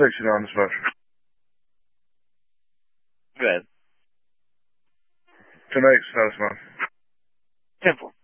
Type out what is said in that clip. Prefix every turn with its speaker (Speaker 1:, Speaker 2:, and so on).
Speaker 1: 69 dispatcher.
Speaker 2: Go ahead.
Speaker 1: 10-8, status 9.
Speaker 2: 10-4.